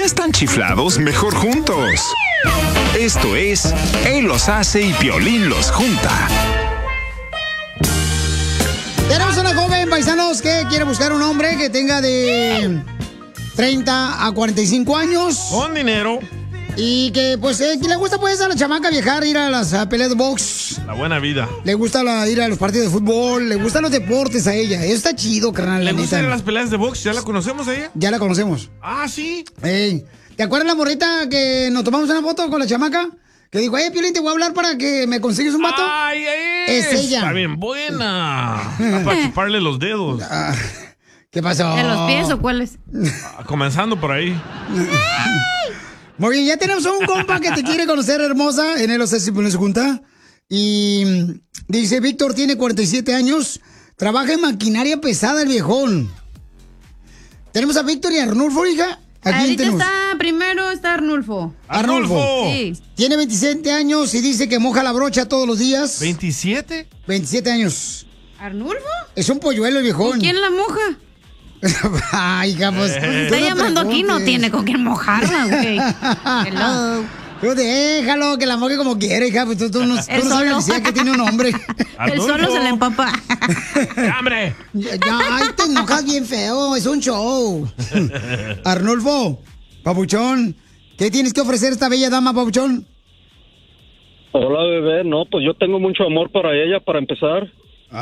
ya están chiflados, mejor juntos. Esto es Él los hace y Piolín los junta. Tenemos una joven, paisanos, que quiere buscar un hombre que tenga de 30 a 45 años. Con dinero. Y que, pues, que le gusta, pues, a la chamaca viajar, ir a las peleas de box. La buena vida. Le gusta ir a los partidos de fútbol, le gustan los deportes a ella. Eso está chido, carnal. ¿Le gustan las peleas de box? ¿Ya la conocemos a ella? Ya la conocemos. Ah, ¿sí? Ey, ¿te acuerdas la morrita que nos tomamos una foto con la chamaca? Que dijo, Piolín, te voy a hablar para que me consigues un vato. ¡Ay, es ella. Está bien buena. Está para chuparle los dedos. ¿Qué pasó? ¿En los pies o cuáles? Comenzando por ahí. Muy bien, ya tenemos un compa que te quiere conocer, hermosa, en el OCS se junta. Y dice, Víctor tiene 47 años, trabaja en maquinaria pesada el viejón. Tenemos a Víctor y a Arnulfo, hija. Ahorita primero está Arnulfo. Arnulfo. Sí. Tiene 27 años y dice que moja la brocha todos los días. ¿27? 27 años. ¿Arnulfo? Es un polluelo el viejón. ¿Con quién la moja? Ay, hija, pues. Está llamando aquí, no tiene con quién mojarla, güey. Hello. Tú déjalo, que la moje como quiere, hija. Pues tú no sabes si que tiene un hombre. El solo se le empapa. ¡Hambre! Ya, ay, te enojas bien feo, es un show. Arnulfo, papuchón, ¿qué tienes que ofrecer a esta bella dama, papuchón? Hola, bebé. No, pues yo tengo mucho amor para ella, para empezar.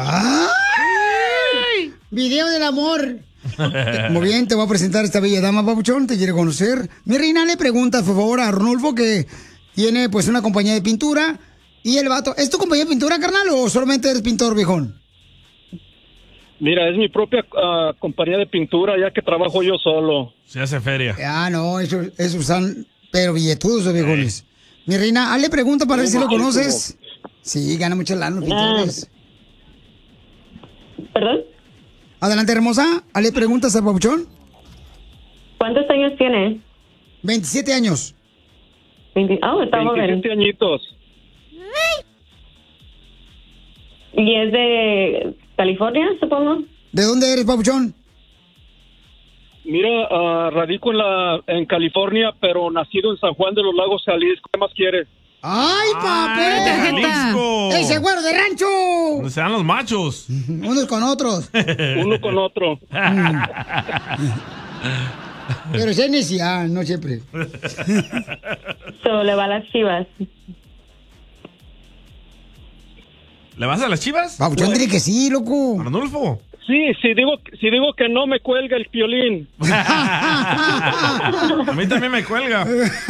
¡Ay! Video del amor. Muy bien, te voy a presentar a esta bella dama, papuchón, te quiere conocer. Mi reina le pregunta, por favor, a Arnulfo, que tiene pues una compañía de pintura. Y el vato, ¿es tu compañía de pintura, carnal, o solamente eres pintor, viejón? Mira, es mi propia compañía de pintura, ya que trabajo yo solo. Se hace feria. Ah, no, esos están, pero billetudos los viejones. Mi reina, hazle pregunta para ver si lo conoces. Sí, gana mucho lana los pintores. ¿Perdón? Adelante, hermosa. ¿Le preguntas al papuchón? ¿Cuántos años tiene? 27 años. Está joven. 27 añitos. ¿Y es de California, supongo? ¿De dónde eres, papuchón? Mira, radico en California, pero nacido en San Juan de los Lagos, Jalisco. ¿Qué más quieres? ¡Ay, Jalisco! ¡Ese güero de rancho! Donde se dan los machos. Unos con otros. Uno con otro. Pero es necesidad, no siempre. Solo le va a las Chivas. ¿Le vas a las Chivas? Papuchón, dile que sí, loco. Arnulfo. Sí, si digo que no, me cuelga el Piolín. A mí también me cuelga.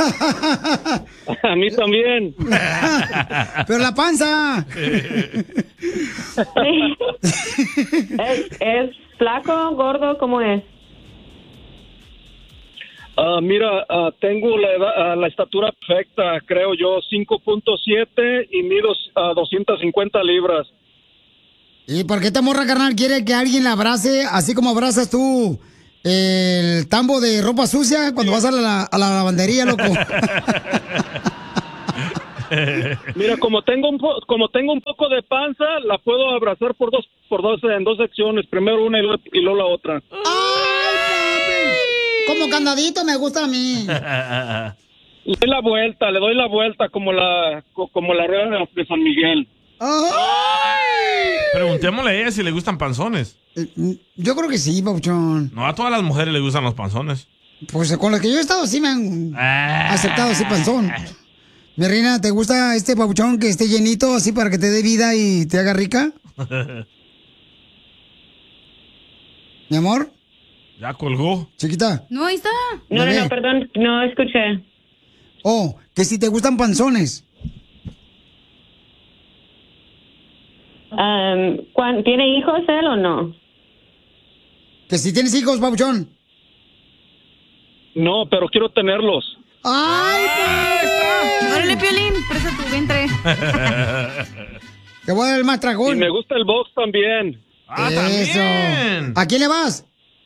A mí también. Pero la panza. ¿Es flaco, gordo? ¿Cómo es? Mira, tengo la estatura perfecta, creo yo, 5.7 y mido 250 libras. ¿Y por qué esta morra, carnal, quiere que alguien la abrace así como abrazas tú el tambo de ropa sucia cuando vas a la lavandería, loco? Mira, como tengo un poco de panza, la puedo abrazar en dos secciones. Primero una y luego la otra. ¡Ay, papi! Como candadito me gusta a mí. Le doy la vuelta como la rueda de San Miguel. ¡Ay! Preguntémosle a ella si le gustan panzones. Yo creo que sí, papuchón. No, a todas las mujeres le gustan los panzones. Pues con las que yo he estado sí me han aceptado así panzón. Mi reina, ¿te gusta este papuchón que esté llenito así para que te dé vida y te haga rica? ¿Mi amor? Ya colgó. ¿Chiquita? No, ahí está. No, perdón, no escuché. Oh, que si te gustan panzones. ¿Tiene hijos él o no? Que si tienes hijos, papuchón. No, pero quiero tenerlos. ¡Ay, papi! Órale, Piolín, presta tu vientre. Te voy a dar el más tragón. Y me gusta el box también. Eso. También. ¿A quién le vas?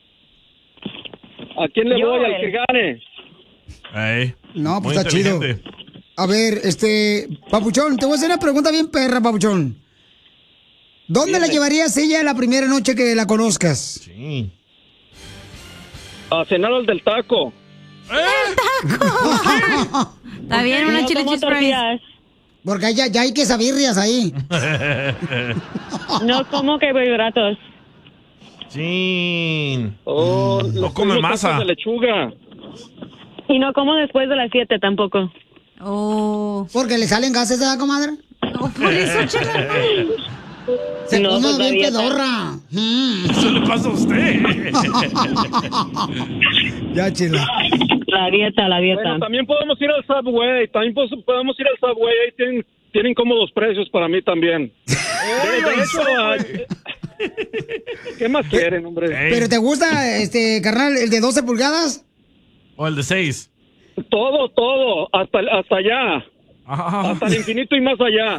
¿A quién le voy? Al que gane. Ay, No, pues muy está chido. inteligente. A ver, papuchón, te voy a hacer una pregunta bien perra, papuchón. ¿Dónde la llevarías ella la primera noche que la conozcas? Sí. A cenar al del taco. ¡El taco! Está bien, una chile cheese fries. Porque ya hay quesabirrias ahí. No como carbohidratos. Sí. No come masa. De lechuga. Y no como después de las 7 tampoco. Oh. Porque le salen gases de la comadre. No, por eso, Chela. Se No, pone pues, la bien dieta. pedorra. Eso le pasa a usted. Ya, Chela. La dieta. Bueno, también podemos ir al Subway. Ahí tienen cómodos precios para mí también. De hecho, ¿qué más quieren, hombre? ¿Pero te gusta, carnal, el de 12 pulgadas? O el de 6. Todo, hasta allá. Hasta el infinito y más allá.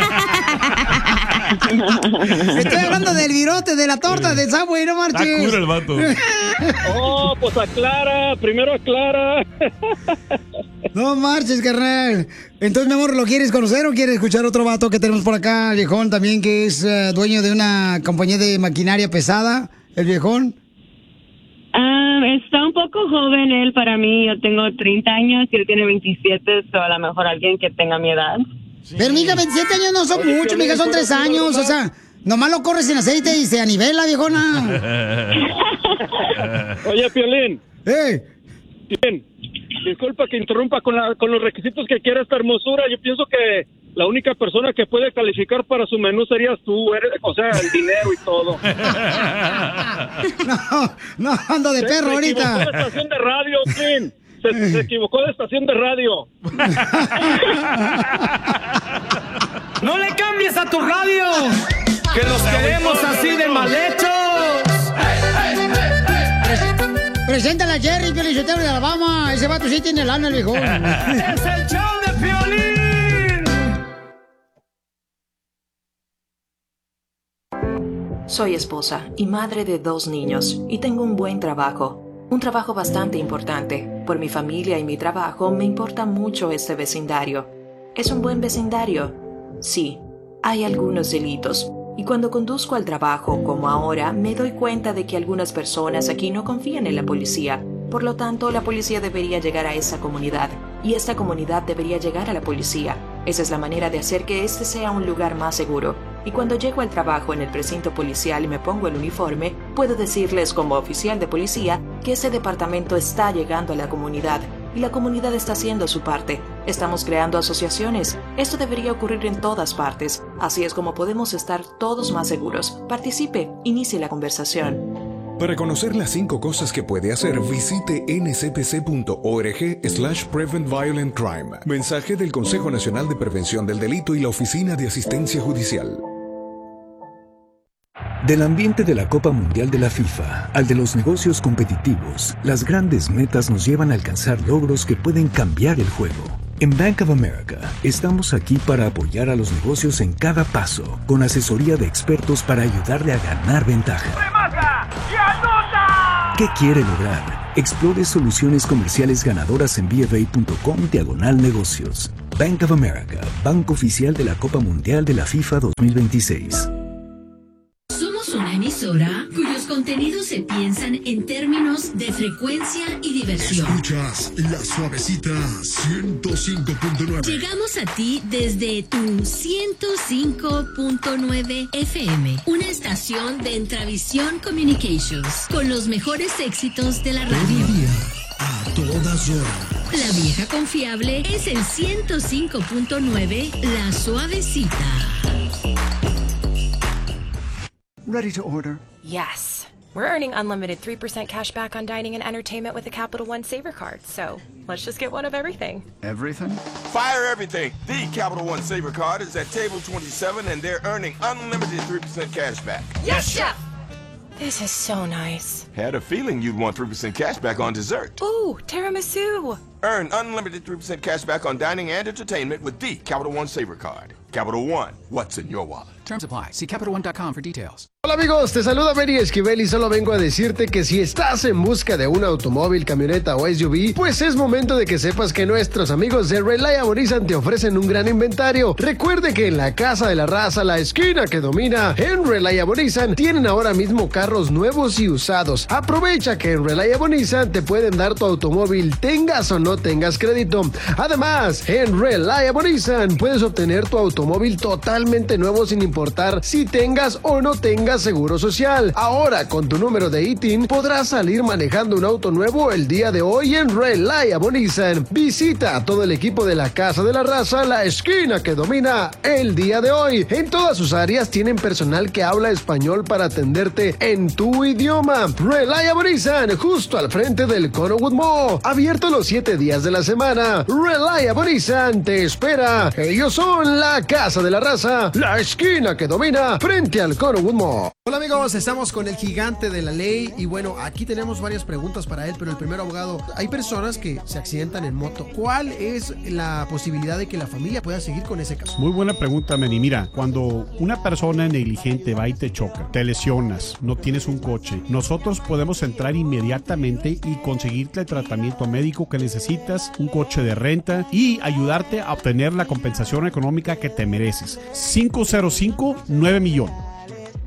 Estoy hablando del virote, de la torta, del Subway, no marches. Está cura el vato. Pues primero aclara. No marches, carnal. Entonces, mi amor, ¿lo quieres conocer o quieres escuchar otro vato que tenemos por acá, el viejón, también, que es dueño de una compañía de maquinaria pesada, el viejón? Está un poco joven él para mí. Yo tengo 30 años y él tiene 27, o a lo mejor alguien que tenga mi edad. Sí. Pero, mija, 27 años no son mucho, mija, son 3 años. O sea, nomás lo corres sin aceite y se anivela, viejona. Oye, Piolín. Bien. Disculpa que interrumpa con los requisitos que quiere esta hermosura. Yo pienso que la única persona que puede calificar para su menú serías tú, o sea, el dinero y todo. No, ando de perro ahorita. Se equivocó de estación de radio, Clint. Se equivocó de estación de radio. ¡No le cambies a tu radio! ¡Que los queremos así de mal hechos! Preséntala a Jerry, Piolichotero de Alabama. Ese vato sí tiene lana, el viejo. ¡Es el show de Piolín! Soy esposa y madre de 2 niños y tengo un buen trabajo. Un trabajo bastante importante. Por mi familia y mi trabajo me importa mucho este vecindario. ¿Es un buen vecindario? Sí, hay algunos delitos. Y cuando conduzco al trabajo, como ahora, me doy cuenta de que algunas personas aquí no confían en la policía. Por lo tanto, la policía debería llegar a esa comunidad. Y esta comunidad debería llegar a la policía. Esa es la manera de hacer que este sea un lugar más seguro. Y cuando llego al trabajo en el precinto policial y me pongo el uniforme, puedo decirles como oficial de policía que ese departamento está llegando a la comunidad. Y la comunidad está haciendo su parte. Estamos creando asociaciones. Esto debería ocurrir en todas partes. Así es como podemos estar todos más seguros. Participe, inicie la conversación. Para conocer las 5 cosas que puede hacer, visite ncpc.org/Prevent Violent Crime. Mensaje del Consejo Nacional de Prevención del Delito y la Oficina de Asistencia Judicial. Del ambiente de la Copa Mundial de la FIFA al de los negocios competitivos, las grandes metas nos llevan a alcanzar logros que pueden cambiar el juego. En Bank of America, estamos aquí para apoyar a los negocios en cada paso, con asesoría de expertos para ayudarle a ganar ventaja. ¡Remata y anota! ¿Qué quiere lograr? Explore soluciones comerciales ganadoras en bfa.com/negocios. Bank of America, banco oficial de la Copa Mundial de la FIFA 2026. Somos una emisora cuyos contenidos se piensan en términos de frecuencia y diversión. Escuchas La Suavecita 105.9. Llegamos a ti desde tu 105.9 FM, una estación de Entravisión Communications, con los mejores éxitos de la radio. Todo día, a todas horas. La vieja confiable es el 105.9 La Suavecita. Ready to order? Yes. We're earning unlimited 3% cash back on dining and entertainment with the Capital One Saver card. So let's just get one of everything. Everything? Fire everything. The Capital One Saver card is at table 27 and they're earning unlimited 3% cash back. Yes, Chef! This is so nice. Had a feeling you'd want 3% cash back on dessert. Ooh, tiramisu. Earn unlimited 3% cash back on dining and entertainment with the Capital One Saver card. Capital One. What's in your wallet? Terms apply. See CapitalOne.com for details. Hola amigos, te saluda Mary Esquivel y solo vengo a decirte que si estás en busca de un automóvil, camioneta o SUV, pues es momento de que sepas que nuestros amigos de Reliable Nissan te ofrecen un gran inventario. Recuerde que en la Casa de la Raza, la esquina que domina, en Reliable Nissan tienen ahora mismo carros nuevos y usados. Aprovecha que en Reliable Nissan te pueden dar tu automóvil, tengas o no tengas crédito. Además, en Reliable Nissan puedes obtener tu automóvil totalmente nuevo sin importar si tengas o no tengas seguro social. Ahora, con tu número de ITIN, podrás salir manejando un auto nuevo el día de hoy en Reliable Nissan. Visita a todo el equipo de la Casa de la Raza, la esquina que domina, el día de hoy. En todas sus áreas tienen personal que habla español para atenderte en tu idioma. Reliable Nissan, justo al frente del Connowood Mall. Abierto los 7 días de la semana. Reliable Nissan te espera. Ellos son la Casa de la Raza, la esquina que domina, frente al Connowood Mall. Hola amigos, estamos con el gigante de la ley y bueno, aquí tenemos varias preguntas para él, pero el primer abogado, hay personas que se accidentan en moto. ¿Cuál es la posibilidad de que la familia pueda seguir con ese caso? Muy buena pregunta, Manny. Mira, cuando una persona negligente va y te choca, te lesionas, no tienes un coche, nosotros podemos entrar inmediatamente y conseguirte el tratamiento médico que necesitas, un coche de renta y ayudarte a obtener la compensación económica que te mereces. 505-9 millones.